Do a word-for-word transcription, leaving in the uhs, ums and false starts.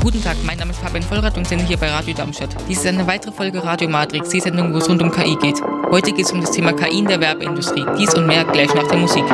Guten Tag, mein Name ist Fabian Vollrath und sende hier bei Radio Darmstadt. Dies ist eine weitere Folge Radio Matrix, die Sendung, wo es rund um K I geht. Heute geht es um das Thema K I in der Werbeindustrie. Dies und mehr gleich nach der Musik.